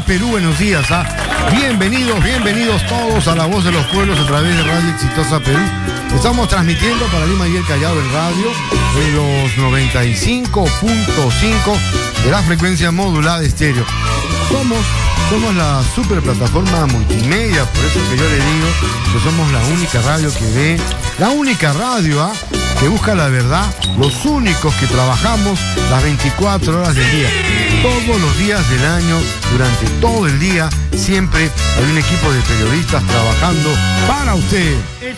Perú, buenos días. Bienvenidos todos a La Voz de los Pueblos a través de Radio Exitosa Perú. Estamos transmitiendo para Lima y el Callao en radio en los 95.5 de la frecuencia modulada estéreo. Somos la super plataforma multimedia, por eso que yo le digo que somos la única radio que ve, la única radio que busca la verdad, los únicos que trabajamos las 24 horas del día, todos los días del año, durante todo el día, siempre hay un equipo de periodistas trabajando para usted.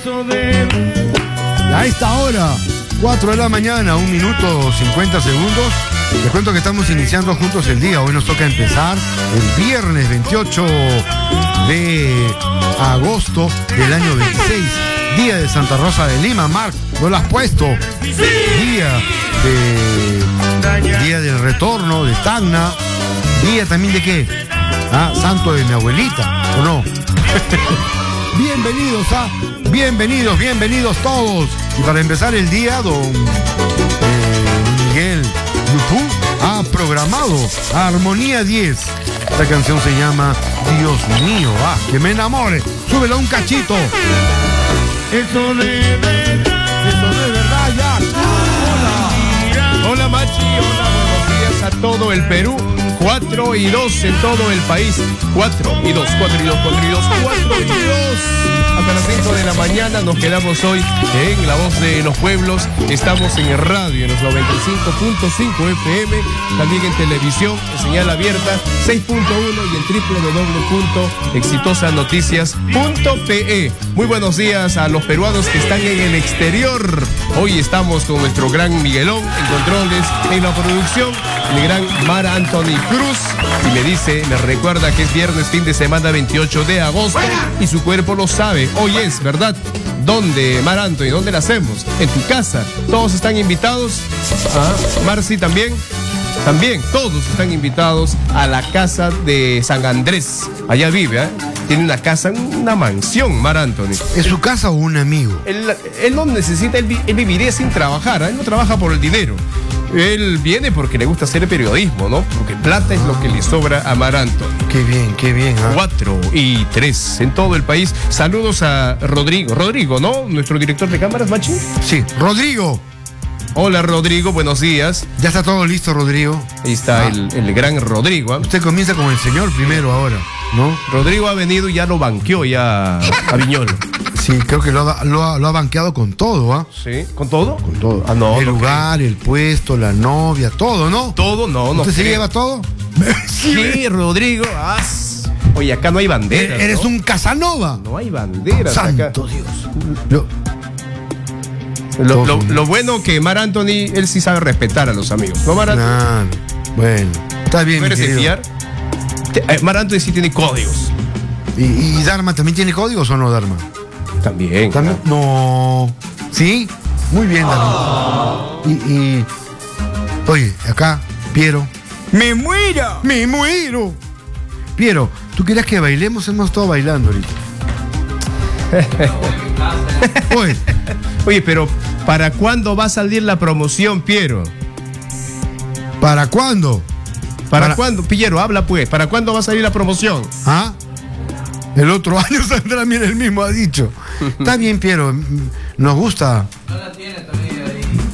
Y a esta hora, 4 de la mañana, 1 minuto 50 segundos, les cuento que estamos iniciando juntos el día. Hoy nos toca empezar el viernes 28 de agosto del año 26, día de Santa Rosa de Lima. Marc, ¿no lo has puesto? Día del retorno de Tacna. Día también de qué? Santo de mi abuelita, ¿o no? Bienvenidos todos. Y para empezar el día, don Miguel Lupú ha programado Armonía 10. Esta canción se llama Dios mío, que me enamore. Súbelo un cachito. Eso de verdad ya. Hola Machi, hola, buenos días a todo el Perú. 4 y 2 en todo el país. 4 y 2. Hasta las 5 de la mañana nos quedamos hoy en La Voz de los Pueblos. Estamos en radio, en los 95.5 FM, también en televisión, en señal abierta, 6.1 y en www.exitosanoticias.pe. Muy buenos días a los peruanos que están en el exterior. Hoy estamos con nuestro gran Miguelón en controles, en la producción, el gran Mar Anthony Cruz. Y me recuerda que es viernes, fin de semana 28 de agosto. Y su cuerpo lo sabe. Hoy es, ¿verdad? ¿Dónde, Mar Anthony? ¿Dónde la hacemos? En tu casa. Todos están invitados. Marci también. También, todos están invitados a la casa de San Andrés. Allá vive, Tiene una casa, una mansión, Mar Anthony. ¿Es su casa o un amigo? Él no necesita, él viviría sin trabajar, Él no trabaja por el dinero. Él viene porque le gusta hacer periodismo, ¿no? Porque plata es lo que le sobra a Mar Anthony. Qué bien. 4 y 3 en todo el país. Saludos a Rodrigo. Rodrigo, ¿no? Nuestro director de cámaras, Machi. Sí, Rodrigo. Hola, Rodrigo, buenos días. Ya está todo listo, Rodrigo. Ahí está el gran Rodrigo. Usted comienza con el señor primero ahora, ¿no? Rodrigo ha venido y ya lo banqueó ya a Viñolo. Sí, creo que lo ha banqueado con todo, ¿Sí? ¿Con todo? Con todo. No. El lugar, el puesto, la novia, todo, ¿no? Todo, no. ¿Usted se lleva todo? Sí, Rodrigo. Oye, acá no hay bandera. Eres un Casanova. No hay banderas. Santo acá. Dios. Lo bueno que Mar Anthony, él sí sabe respetar a los amigos. ¿No, Mar Anthony? Bueno, está bien. ¿No eres de fiar? Mar Anthony sí tiene códigos. ¿Y Dharma también tiene códigos o no, Dharma? También. Claro. No. ¿Sí? Muy bien, Dharma. Y oye, acá, Piero. ¡Me muero! Piero, ¿tú querías que bailemos? Hemos estado bailando ahorita. Oye, pero ¿para cuándo va a salir la promoción, Piero? ¿Para cuándo? ¿Para cuándo? Piero, habla pues. ¿Para cuándo va a salir la promoción? El otro año saldrá, mira, él mismo ha dicho. Está bien, Piero, nos gusta. No la tiene todavía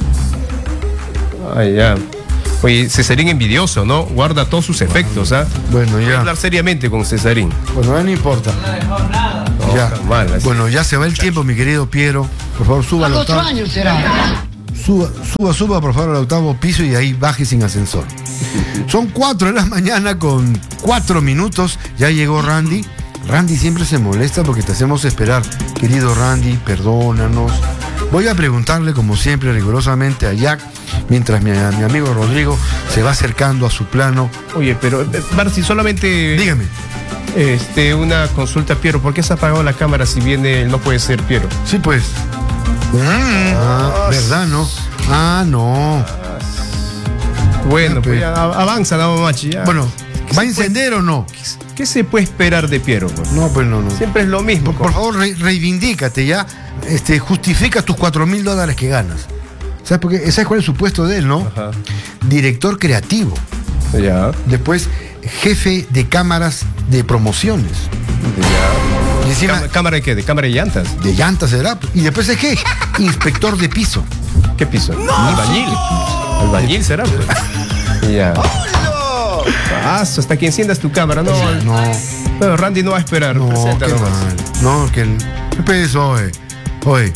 Ay, ahí. ya. Oye, Cesarín envidioso, ¿no? Guarda todos sus efectos, Bueno, Voy a ya. hablar seriamente con Cesarín. Bueno, ya no importa. No dejó nada. No, Ya. tan mal, así. Bueno, ya se va el tiempo, mi querido Piero. Por favor, suba al octavo. 8 años será. Suba, por favor, al octavo piso y ahí baje sin ascensor. Son 4 de la mañana con 4 minutos. Ya llegó Randy. Randy siempre se molesta porque te hacemos esperar. Querido Randy, perdónanos. Voy a preguntarle, como siempre, rigurosamente a Jack, mientras mi amigo Rodrigo se va acercando a su plano. Oye, pero, Marci, solamente... Dígame. Una consulta, Piero. ¿Por qué se ha apagado la cámara si viene no puede ser, Piero? Sí, pues. ¿Verdad, no? No. Bueno, pues. Avanza, no, Machi. Ya. Bueno, ¿va a encender o no? ¿Qué se puede esperar de Piero? Pues? No, pues no. Siempre es lo mismo. Por favor, reivindícate ya. Justifica tus $4,000 que ganas. ¿Sabes por qué? ¿Sabes cuál es su puesto de él, no? Ajá. Director creativo. Ya. Después, jefe de cámaras de promociones. Ya. Y encima, ¿Cámara de qué? ¿De cámara de llantas? de llantas será. Y después es que inspector de piso. ¿Qué piso? Albañil. Albañil será, pues. Ya. Hasta que enciendas tu cámara, no. Pero Randy no va a esperar. No, Presenta qué nomás. mal. No, que el. ¿Qué peso, oye? Oye,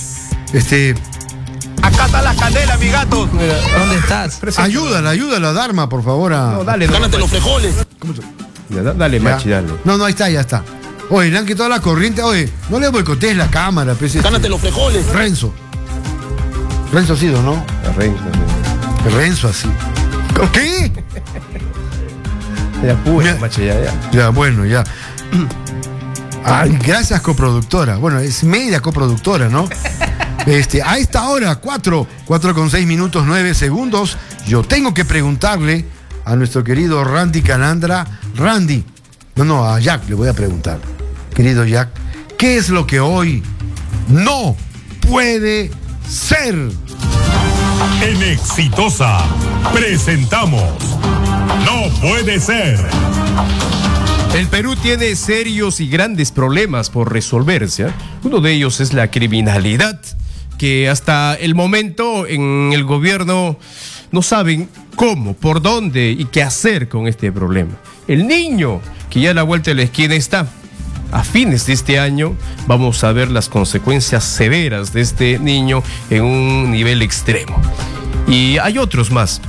Acá está la candela, mi gato. Mira, ¿Dónde estás? ayúdala, Dharma, por favor. no, dale. Gánate los frijoles. Ya, dale, Ya. machi, dale. No, ahí está, ya está. Oye, le han quitado la corriente. Oye, no le boicotees la cámara, pues. Gánate los frijoles. Renzo ha sido, ¿no? Renzo así. ¿Qué? Ya, Mira. machi, ya. Ya, bueno, ya. Ay, gracias, coproductora. Bueno, es media coproductora, ¿no? A esta hora, 4 con 6 minutos 9 segundos, yo tengo que preguntarle a nuestro querido Randy Calandra. Randy, a Jack le voy a preguntar. Querido Jack, ¿qué es lo que hoy no puede ser? En Exitosa presentamos No Puede Ser. El Perú tiene serios y grandes problemas por resolverse. Uno de ellos es la criminalidad, que hasta el momento en el gobierno no saben cómo, por dónde y qué hacer con este problema. El niño, que ya a la vuelta de la esquina está. A fines de este año vamos a ver las consecuencias severas de este niño en un nivel extremo. Y hay otros más.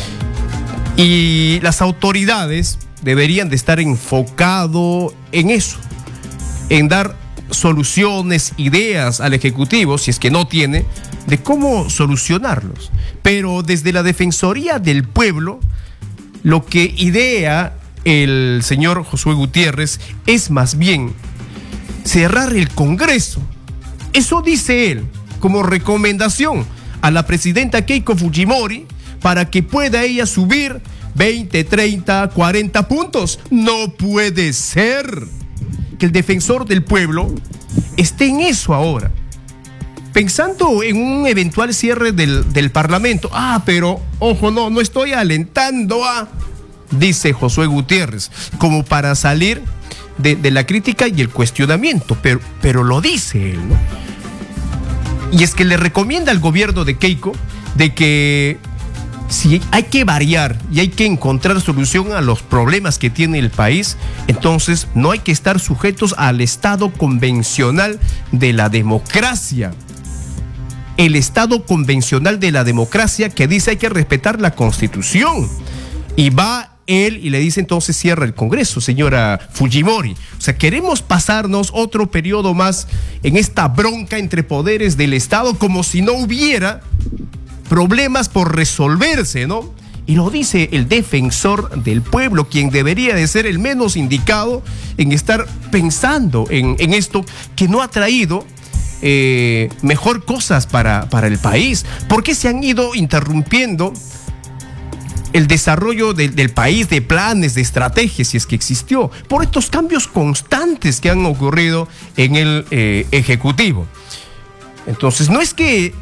Y las autoridades deberían de estar enfocado en eso, en dar soluciones, ideas al Ejecutivo, si es que no tiene, de cómo solucionarlos. Pero desde la Defensoría del Pueblo, lo que idea el señor Josué Gutiérrez es más bien cerrar el Congreso. Eso dice él como recomendación a la presidenta Keiko Fujimori para que pueda ella subir 20, 30, 40 puntos. No puede ser que el defensor del pueblo esté en eso ahora, pensando en un eventual cierre del Parlamento. Pero, ojo, no estoy alentando dice Josué Gutiérrez, como para salir de la crítica y el cuestionamiento, pero lo dice él, ¿no? Y es que le recomienda al gobierno de Keiko de que si hay que variar y hay que encontrar solución a los problemas que tiene el país, entonces no hay que estar sujetos al estado convencional de la democracia. El estado convencional de la democracia que dice hay que respetar la Constitución. Y va él y le dice entonces cierra el Congreso, señora Fujimori. O sea, queremos pasarnos otro periodo más en esta bronca entre poderes del Estado como si no hubiera problemas por resolverse, ¿no? Y lo dice el defensor del pueblo, quien debería de ser el menos indicado en estar pensando en esto que no ha traído mejor cosas para el país. ¿Por qué se han ido interrumpiendo el desarrollo del país, de planes, de estrategias, si es que existió? Por estos cambios constantes que han ocurrido en el Ejecutivo. Entonces, no es que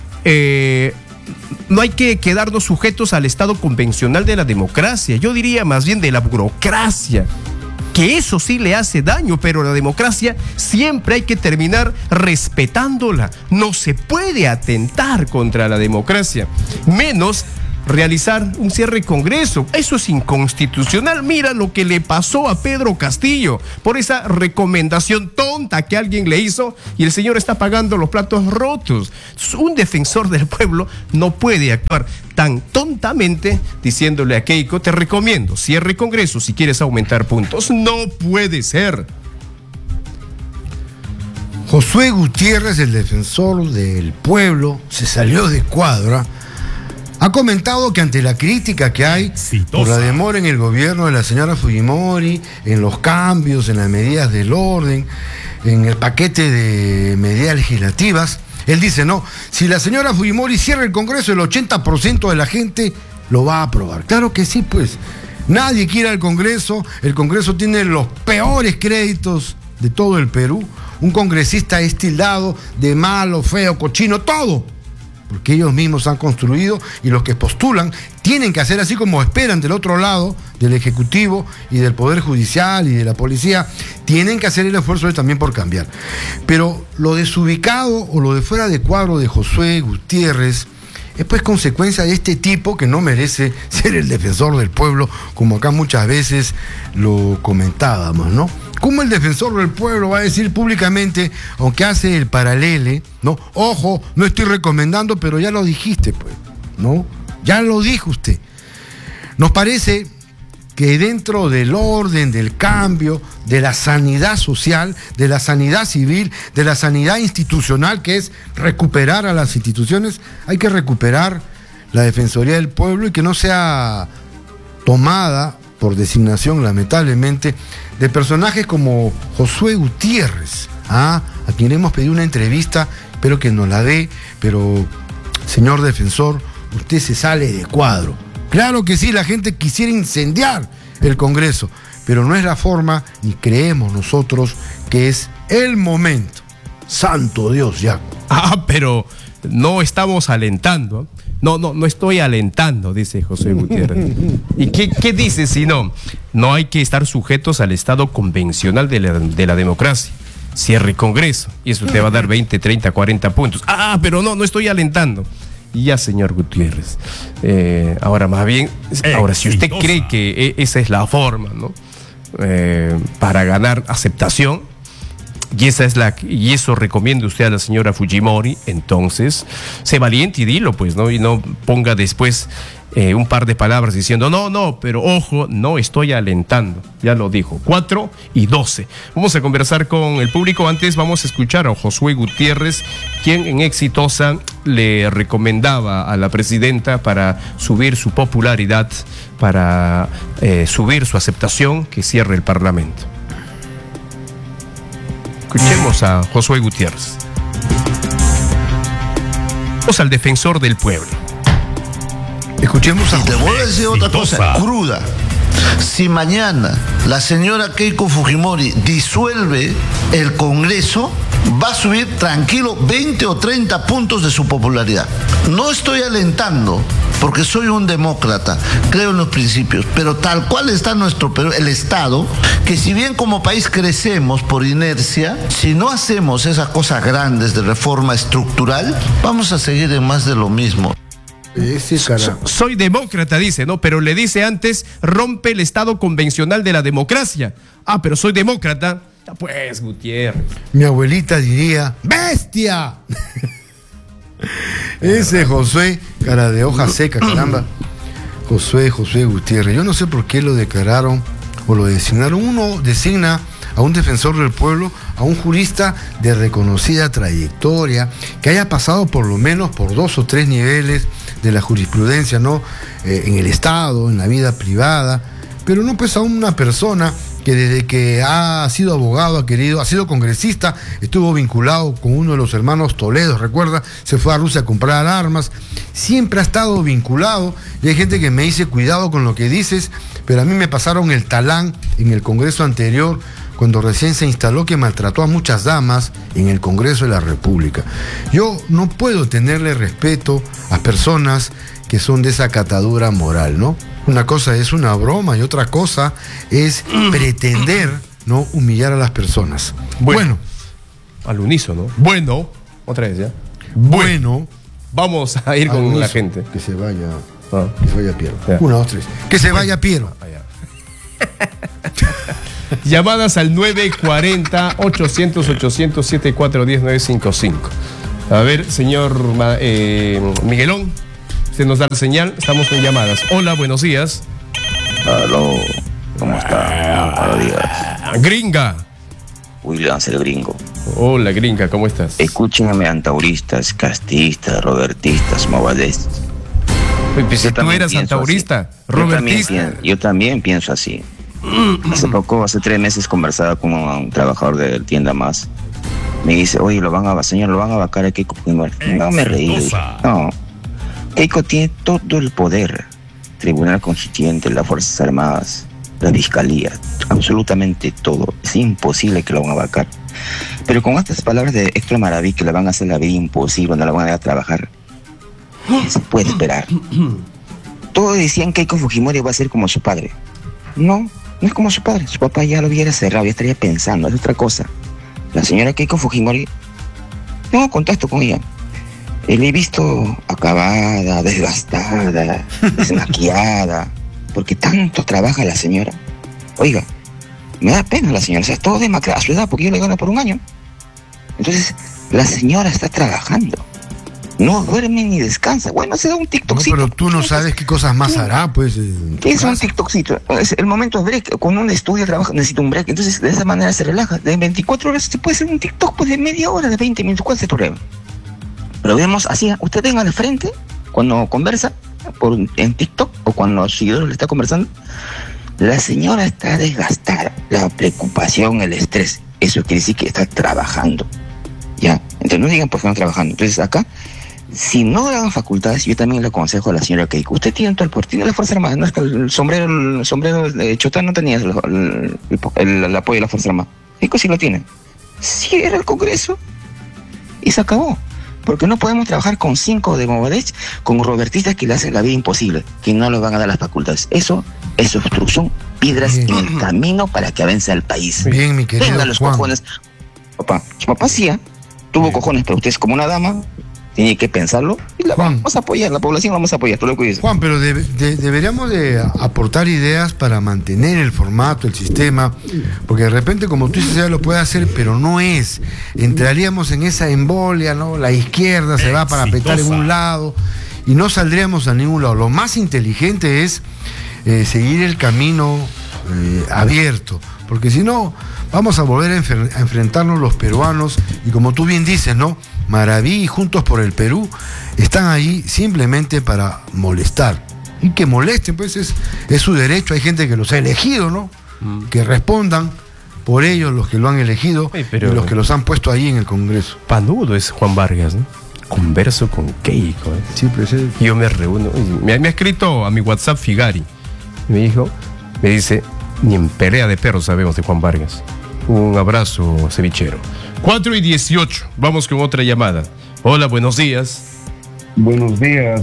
no hay que quedarnos sujetos al estado convencional de la democracia, yo diría más bien de la burocracia, que eso sí le hace daño, pero la democracia siempre hay que terminar respetándola. No se puede atentar contra la democracia, menos realizar un cierre de Congreso. Eso es inconstitucional. Mira lo que le pasó a Pedro Castillo por esa recomendación tonta que alguien le hizo y el señor está pagando los platos rotos. Un defensor del pueblo no puede actuar tan tontamente diciéndole a Keiko, te recomiendo, cierre Congreso si quieres aumentar puntos. No puede ser. Josué Gutiérrez, el defensor del pueblo, se salió de cuadra. Ha comentado que ante la crítica que hay por la demora en el gobierno de la señora Fujimori, en los cambios, en las medidas del orden, en el paquete de medidas legislativas, él dice, no, si la señora Fujimori cierra el Congreso, el 80% de la gente lo va a aprobar. Claro que sí, pues. Nadie quiere al Congreso. El Congreso tiene los peores créditos de todo el Perú. Un congresista es tildado de malo, feo, cochino, todo. porque ellos mismos han construido y los que postulan tienen que hacer así como esperan del otro lado, del Ejecutivo y del Poder Judicial y de la Policía, tienen que hacer el esfuerzo también por cambiar. Pero lo desubicado o lo de fuera de cuadro de Josué Gutiérrez es pues consecuencia de este tipo que no merece ser el defensor del pueblo, como acá muchas veces lo comentábamos, ¿no? ¿Cómo el defensor del pueblo va a decir públicamente, aunque hace el paralele, ¿no? Ojo, no estoy recomendando, pero ya lo dijiste, pues, ¿no? Ya lo dijo usted. Nos parece que dentro del orden, del cambio, de la sanidad social, de la sanidad civil, de la sanidad institucional, que es recuperar a las instituciones, hay que recuperar la Defensoría del Pueblo y que no sea tomada por designación, lamentablemente, de personajes como Josué Gutiérrez, a quien hemos pedido una entrevista, espero que nos la dé, pero, señor defensor, usted se sale de cuadro. Claro que sí, la gente quisiera incendiar el Congreso, pero no es la forma, ni creemos nosotros que es el momento. Santo Dios, ya. Pero no estamos alentando. No estoy alentando, dice José Gutiérrez. ¿Y qué dice si no? No hay que estar sujetos al estado convencional de la democracia. Cierre Congreso, y eso te va a dar 20, 30, 40 puntos. Pero no estoy alentando. Y ya, señor Gutiérrez, ahora más bien, si usted cree que esa es la forma, ¿no? Para ganar aceptación, y eso recomienda usted a la señora Fujimori, entonces, sé valiente y dilo, pues, ¿no? Y no ponga después un par de palabras diciendo, no, pero ojo, no estoy alentando. Ya lo dijo, 4:12. Vamos a conversar con el público. Antes vamos a escuchar a Josué Gutiérrez, quien en Exitosa le recomendaba a la presidenta para subir su popularidad, para subir su aceptación, que cierre el Parlamento. Escuchemos a Josué Gutiérrez. Vamos al defensor del pueblo. Escuchemos a... Y te voy a decir otra cosa cruda. Si mañana la señora Keiko Fujimori disuelve el Congreso, va a subir tranquilo 20 o 30 puntos de su popularidad. No estoy alentando, porque soy un demócrata, creo en los principios, pero tal cual está nuestro Perú, el Estado, que si bien como país crecemos por inercia, si no hacemos esas cosas grandes de reforma estructural, vamos a seguir en más de lo mismo. Soy demócrata, dice, ¿no? Pero le dice antes, rompe el estado convencional de la democracia. Pero soy demócrata. Ya pues, Gutiérrez. Mi abuelita diría, ¡bestia! Ese Josué, cara de hoja seca, caramba. Josué Gutiérrez. Yo no sé por qué lo declararon o lo designaron. Uno designa a un defensor del pueblo, a un jurista de reconocida trayectoria, que haya pasado por lo menos por 2 o 3 niveles de la jurisprudencia, ¿no? En el Estado, en la vida privada, pero no pues a una persona que desde que ha sido abogado, ha sido congresista, estuvo vinculado con uno de los hermanos Toledo, recuerda, se fue a Rusia a comprar armas, siempre ha estado vinculado, y hay gente que me dice, cuidado con lo que dices, pero a mí me pasaron el talán en el Congreso anterior, cuando recién se instaló, que maltrató a muchas damas en el Congreso de la República. Yo no puedo tenerle respeto a personas que son de esa catadura moral, ¿no? Una cosa es una broma y otra cosa es pretender, ¿no?, humillar a las personas. Bueno. Al unísono. Bueno. Otra vez, ¿ya? Bueno. Vamos a ir con unísono, la gente. Que se vaya Piero. Ya. 1, 2, 3. Que se vaya Piero. Llamadas al 940-800-800-7410-955. A ver, señor Miguelón, usted nos da la señal, estamos con llamadas. Hola, buenos días. Aló, ¿cómo está? Buenos días. Gringa. Williams, el gringo. Hola, Gringa, ¿cómo estás? Escúchenme, antauristas, castistas, robertistas, movadestas. ¿Tú eras antaurista? ¿Robertista? Yo también pienso así. Hace 3 meses conversaba con un trabajador de tienda más. Me dice, oye, señor, lo van a vacar a Keiko Fujimori. No me reí. No. Keiko tiene todo el poder. Tribunal Constituyente, las Fuerzas Armadas, la Fiscalía, absolutamente todo. Es imposible que lo van a vacar. Pero con estas palabras de Héctor Maraví, que le van a hacer la vida imposible, no la van a ir a trabajar. ¿Qué se puede esperar? Todos decían que Keiko Fujimori va a ser como su padre. No, no es como su padre. Su papá ya lo hubiera cerrado, ya estaría pensando, es otra cosa. La señora Keiko Fujimori, tengo contacto con ella. Le he visto acabada, desgastada, desmaquillada, porque tanto trabaja la señora. Oiga, me da pena la señora, o sea, es todo demacrada a su edad, porque yo le gano por un año. Entonces, la señora está trabajando. No duerme ni descansa. Bueno, se da un TikTokcito. No, pero tú no sabes qué cosas más hará, pues. ¿Qué es un TikTokcito? Es el momento de break. Cuando uno estudia, trabaja, necesita un break. Entonces, de esa manera se relaja. De 24 horas se puede hacer un TikTok pues, de media hora, de 20 minutos. ¿Cuál es el problema? Pero vemos así, usted venga de frente cuando conversa en TikTok o cuando el seguidor le está conversando. La señora está desgastada. La preocupación, el estrés. Eso quiere decir que está trabajando. ¿Ya? Entonces, no digan por qué no trabajando. Entonces, acá, si no le dan facultades, yo también le aconsejo a la señora Keiko. Usted tiene todo el poder, tiene la Fuerza Armada. No es que el sombrero de Chotán no tenía el apoyo de la Fuerza Armada. Keiko sí lo tiene. Cierra el Congreso y se acabó. Porque no podemos trabajar con 5 de Movadech, con robertistas que le hacen la vida imposible, que no le van a dar las facultades. Eso es obstrucción, piedras en el camino para que avance el país. Bien, mi querido Venga los Juan. cojones. Papá, su papá sí, tuvo cojones, pero usted es como una dama, tiene que pensarlo y la Juan. vamos a apoyar, la población la vamos a apoyar, tú lo que dices. Juan, pero deberíamos de aportar ideas para mantener el formato, el sistema, porque de repente, como tú dices, ya lo puede hacer, pero no es. Entraríamos en esa embolia, ¿no? La izquierda se va para petar en un lado y no saldríamos a ningún lado. Lo más inteligente es seguir el camino abierto, porque si no, vamos a volver a enfrentarnos los peruanos y como tú bien dices, ¿no? Maraví y Juntos por el Perú están ahí simplemente para molestar. Y que molesten, pues es su derecho. Hay gente que los ha elegido, ¿no? Que respondan por ellos los que lo han elegido y los que los han puesto ahí en el Congreso. Panudo es Juan Vargas, ¿no? Converso con Keiko. Siempre es él. Yo me reúno. Me ha escrito a mi WhatsApp Figari. Me dice, ni en pelea de perros sabemos de Juan Vargas. Un abrazo, cevichero. 4:18. Vamos con otra llamada. Hola, buenos días. Buenos días.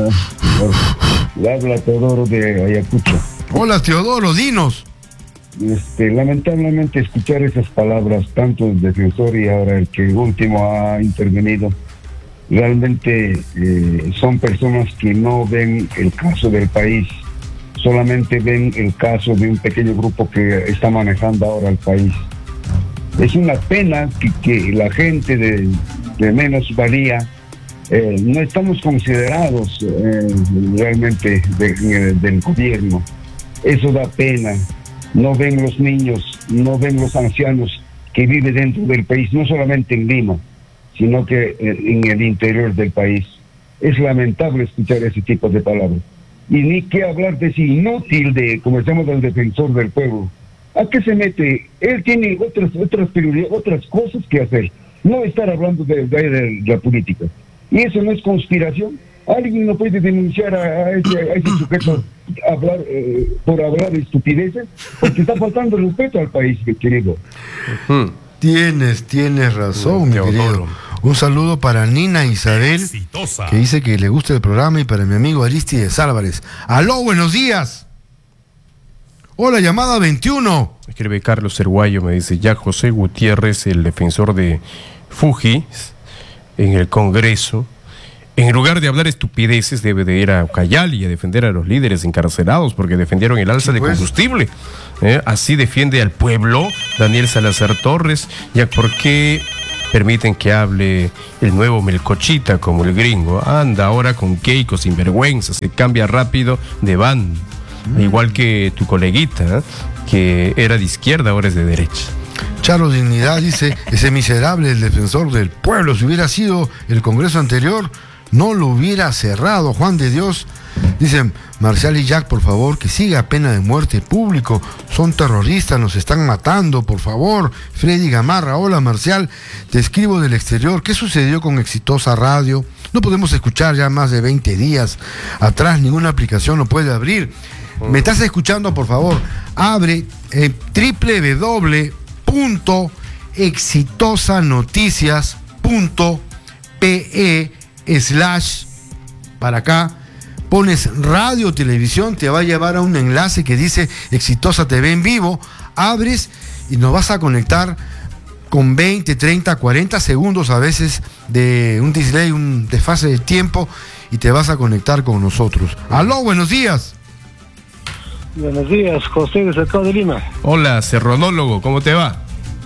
Le habla Teodoro de Ayacucho. Hola, Teodoro, dinos. Lamentablemente escuchar esas palabras, tanto el defensor y ahora el que último ha intervenido, realmente son personas que no ven el caso del país, solamente ven el caso de un pequeño grupo que está manejando ahora el país. Es una pena que la gente de menos valía no estamos considerados realmente del gobierno. Eso da pena. No ven los niños, no ven los ancianos que viven dentro del país, no solamente en Lima, sino que en el interior del país. Es lamentable escuchar ese tipo de palabras. Y ni qué hablar de ese inútil como decimos del defensor del pueblo. ¿A qué se mete? Él tiene otras prioridades, otras cosas que hacer. No estar hablando de la política. Y eso no es conspiración. Alguien no puede denunciar a ese sujeto por hablar de estupideces, porque está faltando respeto al país, querido. Tienes razón, mi querido. Un saludo para Nina Isabel, que dice que le gusta el programa, y para mi amigo Aristides Álvarez. ¡Aló, buenos días! Hola, llamada 21. Escribe Carlos Cerguayo, me dice, ya José Gutiérrez, el defensor de Fuji en el Congreso, en lugar de hablar estupideces, debe de ir a Ucayali y a defender a los líderes encarcelados porque defendieron el alza de combustible. Así defiende al pueblo Daniel Salazar Torres. Ya, ¿por qué permiten que hable el nuevo Melcochita como el gringo? Anda ahora con Keiko sinvergüenza, se cambia rápido de bando. Igual que tu coleguita, que era de izquierda, ahora es de derecha. Charo Dignidad dice, ese miserable, el defensor del pueblo, si hubiera sido el Congreso anterior, no lo hubiera cerrado. Juan de Dios dice, Marcial y Jack, por favor, que siga pena de muerte público, son terroristas, nos están matando, por favor. Freddy Gamarra, hola Marcial, te escribo del exterior, ¿qué sucedió con Exitosa Radio? No podemos escuchar ya más de 20 días atrás, ninguna aplicación lo puede abrir. ¿Me estás escuchando? Por favor, abre www.exitosanoticias.pe/ para acá, pones radio, televisión, te va a llevar a un enlace que dice Exitosa TV en vivo, abres y nos vas a conectar con 20, 30, 40 segundos a veces de un delay, un desfase de tiempo, y te vas a conectar con nosotros. Aló, buenos días. Buenos días, José de Cercado de Lima. Hola, serronólogo, ¿cómo te va?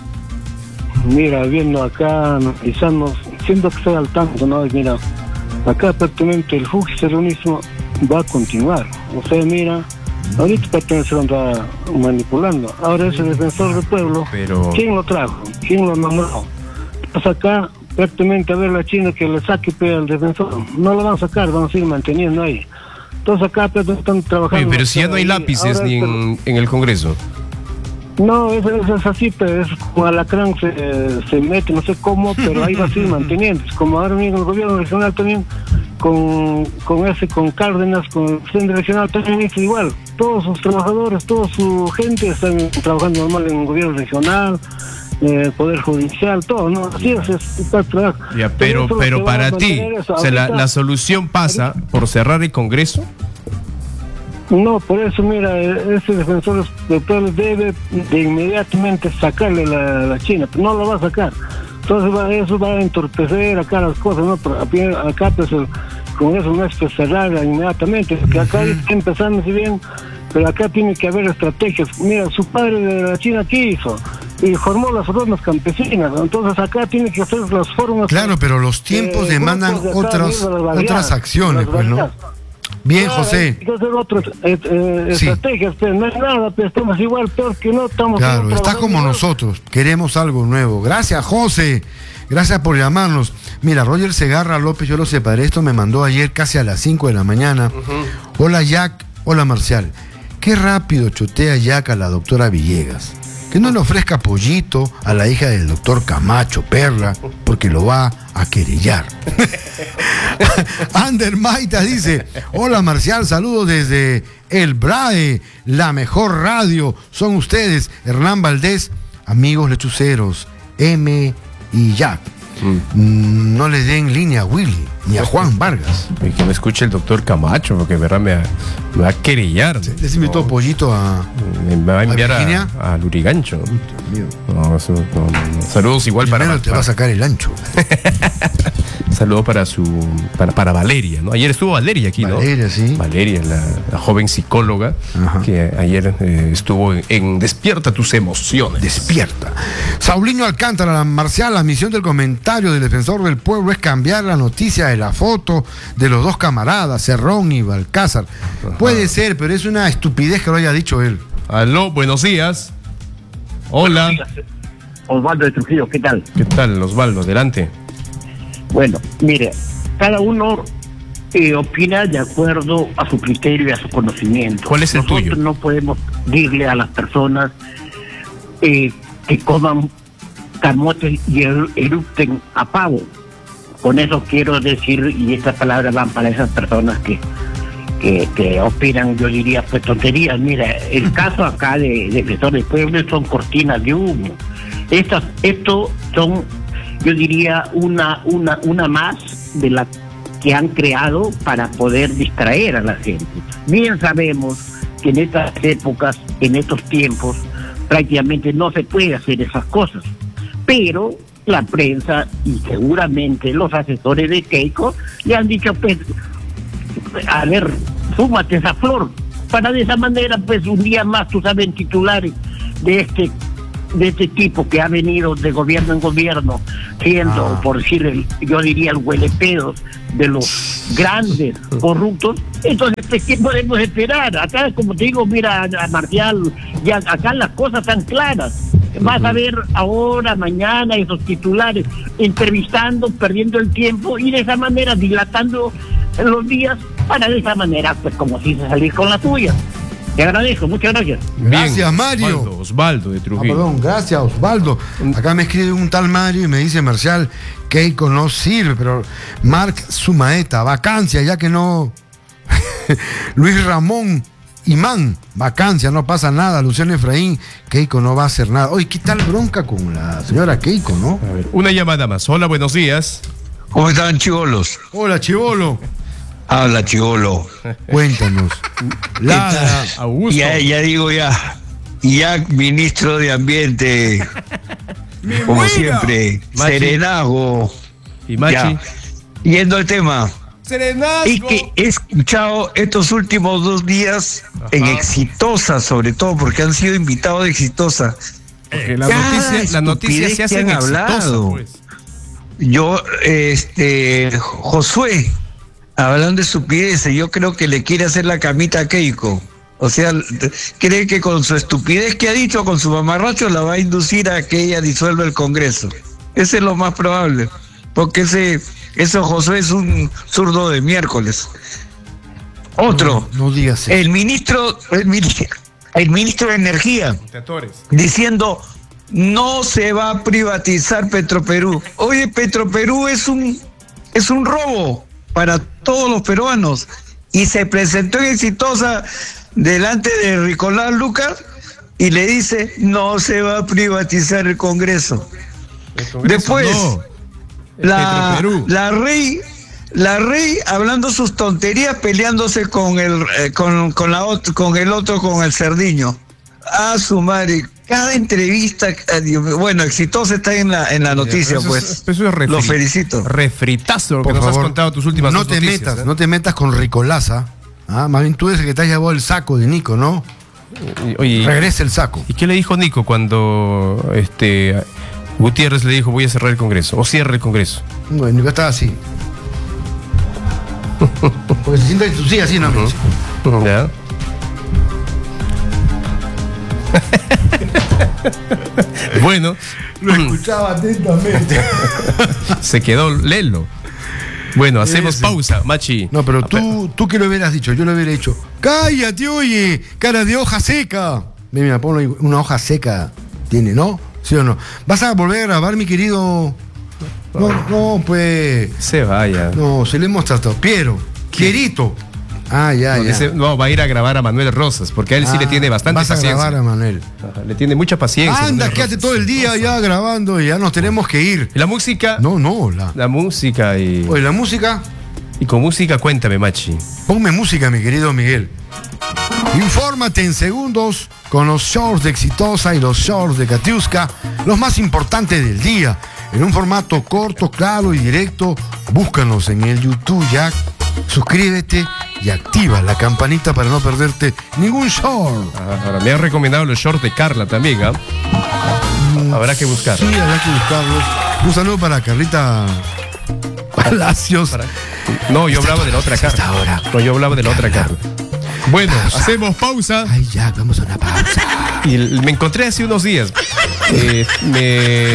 Mira, viendo acá, analizando, siento que estoy al tanto, ¿no? Mira, acá prácticamente el fujimorismo va a continuar. O sea, mira, ahorita prácticamente se lo anda manipulando. Ahora ese defensor del pueblo, pero... ¿quién lo trajo? ¿Quién lo nombró? Pues acá prácticamente a ver la China que le saque al defensor. No lo van a sacar, van a seguir manteniendo ahí. Entonces acá están trabajando... Oye, pero si ya no hay lápices ni en el Congreso. No, eso es así, pero es como alacrán se mete, no sé cómo, pero ahí va a seguir manteniendo. Como ahora mismo el gobierno regional también, con Cárdenas, con el presidente regional también es igual. Todos sus trabajadores, toda su gente están trabajando normal en el gobierno regional, Poder Judicial, todo, ¿no? Así es el trabajo. Ya, pero para ti, o sea, la solución pasa por cerrar el Congreso. No, por eso, mira, ese defensor del pueblo debe de inmediatamente sacarle la China, pero no lo va a sacar. Entonces eso va a entorpecer acá las cosas, ¿no? Pero acá pues el Congreso no es que cerrarla inmediatamente, porque acá está empezando si bien, pero acá tiene que haber estrategias. Mira, su padre de la China, ¿qué hizo? Y formó las formas campesinas, entonces acá tiene que hacer las formas... Claro, pero los tiempos demandan otras acciones, pues, ¿no? Bien, claro, José. Hay que hacer otras estrategias, pero no es nada, pero estamos igual, peor que no estamos... Claro, está como nosotros, queremos algo nuevo. Gracias, José, gracias por llamarnos. Mira, Roger Segarra López, yo lo separé, esto me mandó ayer casi a las 5 de la mañana. Hola, Jack, hola, Marcial. Qué rápido chotea Jack a la doctora Villegas. Que no le ofrezca pollito a la hija del doctor Camacho, Perla, porque lo va a querellar. Ander Maita dice: hola Marcial, saludos desde El Brae, la mejor radio, son ustedes, Hernán Valdés, amigos lechuceros, M y Jack. No le den línea a Willy ni a Juan Vargas. Y que me escuche el doctor Camacho, porque verdad me va a querellar. Les invitó pollito a... Me va a enviar a Lurigancho. No, saludos igual primero te va a sacar el ancho. Saludos para Valeria, ¿no? Ayer estuvo Valeria aquí, ¿no? Valeria, sí. Valeria, la joven psicóloga. Ajá. Que ayer estuvo en Despierta tus emociones. Despierta. Saulinho Alcántara, Marcial, la misión del comentario del defensor del pueblo es cambiar la noticia de la foto de los dos camaradas, Cerrón y Balcázar. Ajá. Puede ser, pero es una estupidez que lo haya dicho él. Aló, buenos días. Hola. Buenos días. Osvaldo de Trujillo, ¿qué tal? ¿Qué tal, Osvaldo? Adelante. Bueno, mire, cada uno opina de acuerdo a su criterio y a su conocimiento. ¿Cuál es el tuyo? Nosotros no podemos decirle a las personas que coman camotes y eructen a pavo. Con eso quiero decir, y estas palabras van para esas personas que opinan, yo diría, pues tonterías. Mira, el caso acá de Defensor del Pueblo son cortinas de humo. Esto son, yo diría, una más de la que han creado para poder distraer a la gente. Bien sabemos que en estas épocas, en estos tiempos, prácticamente no se puede hacer esas cosas. Pero la prensa y seguramente los asesores de Keiko le han dicho, pues, a ver, fúmate esa flor, para de esa manera, pues, un día más, tú sabes, titulares de este tipo que ha venido de gobierno en gobierno, siendo, por decir, yo diría, el huelepedos de los grandes corruptos. Entonces, pues, ¿qué podemos esperar? Acá, como te digo, mira, Marcial, ya acá las cosas están claras. Vas a ver ahora, mañana, esos titulares, entrevistando, perdiendo el tiempo y de esa manera dilatando los días para de esa manera, pues, como si se salir con la tuya. Te agradezco, muchas gracias. Gracias, Mario. Osvaldo de Trujillo. Perdón, gracias, Osvaldo. Acá me escribe un tal Mario y me dice: Marcial, Keiko no sirve, pero Marc Sumaeta, vacancia, ya que no. Luis Ramón Imán, vacancia, no pasa nada. Luciano Efraín, Keiko no va a hacer nada. Oye, ¿qué tal bronca con la señora Keiko, no? A ver, una llamada más. Hola, buenos días. ¿Cómo están, chibolos? Hola, chibolo. Habla, chibolo. Cuéntanos. Ladra, Augusto. Ya digo ya. Ya ministro de Ambiente. Como siempre. Machi. Serenazgo. Y Machi. Ya. Yendo al tema. Serenazgo. Y que he escuchado estos últimos 2 días en Exitosa, sobre todo, porque han sido invitados de Exitosa. Porque la noticia se hace en hablado. Exitosa, pues. Yo, Josué, hablando de estupideces, yo creo que le quiere hacer la camita a Keiko. O sea, cree que con su estupidez que ha dicho, con su mamarracho, la va a inducir a que ella disuelva el Congreso. Ese es lo más probable. Porque eso Josué es un zurdo de miércoles. Otro, No digas eso. el ministro de Energía, diciendo no se va a privatizar Petroperú. Oye, Petroperú es un robo para todos los peruanos. Y se presentó en Exitosa delante de Nicolás Lucas y le dice no se va a privatizar el Congreso. Después, no. la Rey hablando sus tonterías, peleándose con el Cerdiño. A su madre, cada entrevista, bueno, Exitosa está en la noticia, pues. Eso es lo felicito. Refritazo Por que nos favor, has contado tus últimas no dos te noticias, metas, no te metas con Ricolaza. Más bien tú eres el que te has llevado el saco de Nico, ¿no? Oye, regresa el saco. ¿Y qué le dijo Nico cuando Gutiérrez le dijo voy a cerrar el Congreso? O cierra el Congreso. Bueno, Nico estaba así. Porque se siente sí, así, ¿no? Ya. Bueno, lo escuchaba atentamente. Se quedó lelo. Bueno, hacemos pausa, Machi. No, pero tú que lo hubieras dicho, yo lo hubiera dicho. Cállate, oye, cara de hoja seca. Mira, ponlo ahí, una hoja seca tiene, ¿no? ¿Sí o no? ¿Vas a volver a grabar, mi querido? No, pues. Se vaya. No, se le hemos tratado. Piero, Quierito. Ya. No, va a ir a grabar a Manuel Rosas, porque a él sí le tiene bastante paciencia. Vas a grabar a Manuel. Le tiene mucha paciencia. Anda, quédate todo el día ya grabando y ya nos tenemos que ir. ¿Y la música? No. La música y... Oye, la música. Y con música, cuéntame, Machi. Ponme música, mi querido Miguel. Infórmate en segundos con los shorts de Exitosa y los shorts de Katiuska, los más importantes del día, en un formato corto, claro y directo. Búscanos en el YouTube ya. Suscríbete y activa la campanita para no perderte ningún short. Ahora me han recomendado los shorts de Carla también, ¿ah? Habrá que buscar. Sí, habrá que buscarlos. Un saludo para Carlita Palacios. No, yo hablaba de la otra Carla. No, yo hablaba de la otra Carla. Bueno, hacemos pausa. Ay, ya, vamos a una pausa. Y me encontré hace unos días.